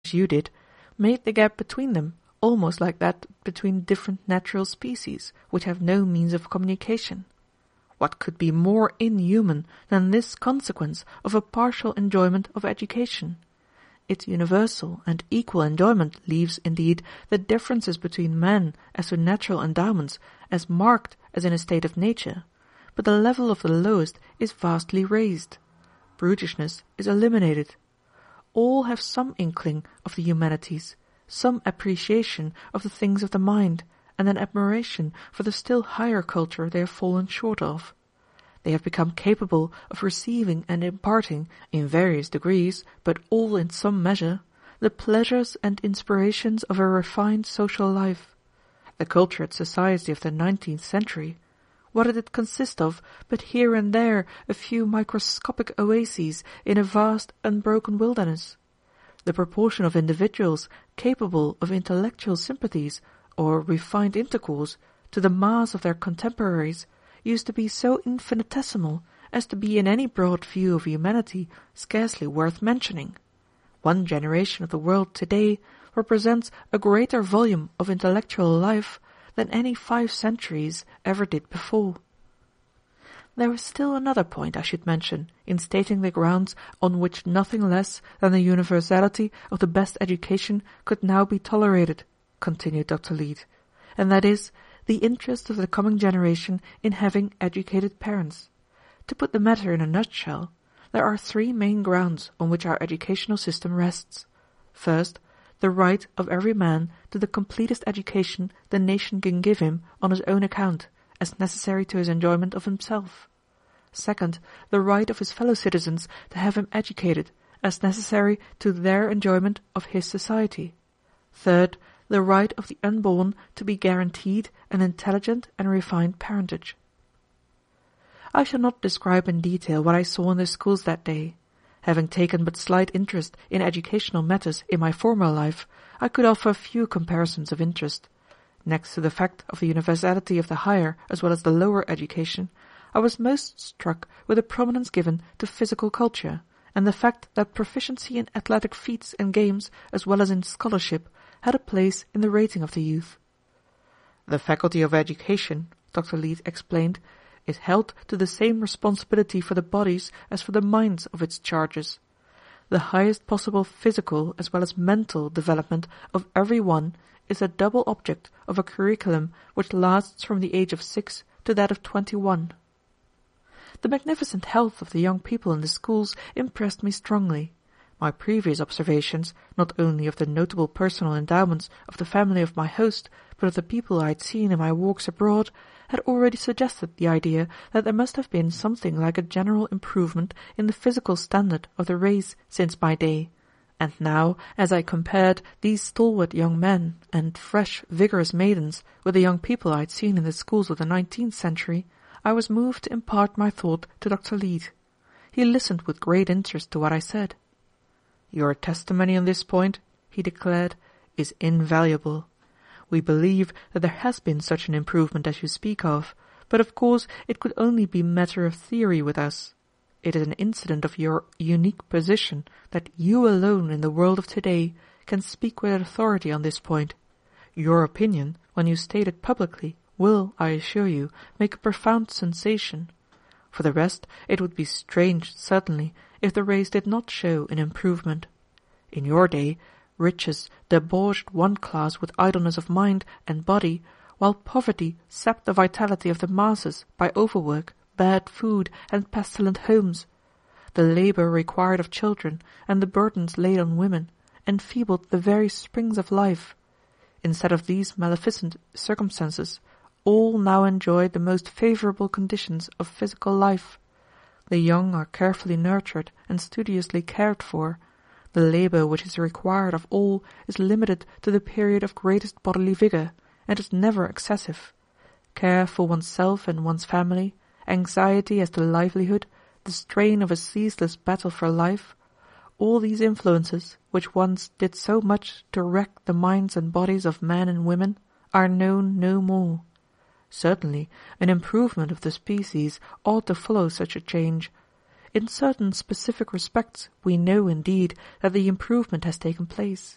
you did, made the gap between them almost like that between different natural species which have no means of communication. What could be more inhuman than this consequence of a partial enjoyment of education? Its universal and equal enjoyment leaves, indeed, the differences between men as to natural endowments as marked as in a state of nature, but the level of the lowest is vastly raised. Brutishness is eliminated. All have some inkling of the humanities, some appreciation of the things of the mind, and an admiration for the still higher culture they have fallen short of. They have become capable of receiving and imparting, in various degrees, but all in some measure, the pleasures and inspirations of a refined social life. The cultured society of the 19th century, what did it consist of but here and there a few microscopic oases in a vast unbroken wilderness? The proportion of individuals capable of intellectual sympathies or refined intercourse to the mass of their contemporaries used to be so infinitesimal as to be in any broad view of humanity scarcely worth mentioning. One generation of the world today represents a greater volume of intellectual life than any 5 centuries ever did before. There is still another point I should mention in stating the grounds on which nothing less than the universality of the best education could now be tolerated, continued Dr. Leete, and that is the interest of the coming generation in having educated parents. To put the matter in a nutshell, there are 3 main grounds on which our educational system rests. First, the right of every man to the completest education the nation can give him on his own account, as necessary to his enjoyment of himself. Second, the right of his fellow citizens to have him educated, as necessary to their enjoyment of his society. Third, the right of the unborn to be guaranteed an intelligent and refined parentage. I shall not describe in detail what I saw in the schools that day. Having taken but slight interest in educational matters in my former life, I could offer few comparisons of interest. Next to the fact of the universality of the higher as well as the lower education, I was most struck with the prominence given to physical culture, and the fact that proficiency in athletic feats and games as well as in scholarship had a place in the rating of the youth. The faculty of education, Dr. Leete explained, is held to the same responsibility for the bodies as for the minds of its charges. The highest possible physical as well as mental development of every one is the double object of a curriculum which lasts from the age of 6 to that of 21. The magnificent health of the young people in the schools impressed me strongly. My previous observations, not only of the notable personal endowments of the family of my host, but of the people I had seen in my walks abroad, had already suggested the idea that there must have been something like a general improvement in the physical standard of the race since my day, and now, as I compared these stalwart young men and fresh, vigorous maidens with the young people I had seen in the schools of the 19th century, I was moved to impart my thought to Dr. Leete. He listened with great interest to what I said. "Your testimony on this point," he declared, "is invaluable. We believe that there has been such an improvement as you speak of, but of course it could only be matter of theory with us. It is an incident of your unique position that you alone in the world of today can speak with authority on this point. Your opinion, when you state it publicly, will, I assure you, make a profound sensation. For the rest, it would be strange, certainly, if the race did not show an improvement. In your day, riches debauched one class with idleness of mind and body, while poverty sapped the vitality of the masses by overwork, bad food, and pestilent homes. The labor required of children, and the burdens laid on women, enfeebled the very springs of life. Instead of these maleficent circumstances, all now enjoy the most favorable conditions of physical life. The young are carefully nurtured and studiously cared for. The labor which is required of all is limited to the period of greatest bodily vigor, and is never excessive. Care for oneself and one's family, anxiety as to livelihood, the strain of a ceaseless battle for life, all these influences, which once did so much to wreck the minds and bodies of men and women, are known no more. Certainly, an improvement of the species ought to follow such a change. In certain specific respects we know, indeed, that the improvement has taken place.